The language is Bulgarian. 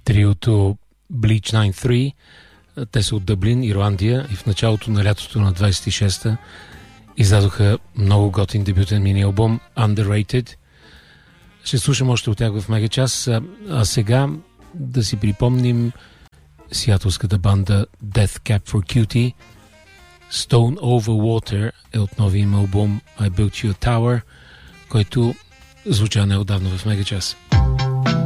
Триото Bleach 93. Те са от Дъблин, Ирландия, и в началото на лятото на 26-та издадоха много готин дебютен мини-албум Underrated. Ще слушам още от тях в мегачас, а сега да си припомним сиатлската банда Death Cab for Cutie. Stone Over Water е от новия им албум I Built You a Tower, който звуча неотдавна в мегачас.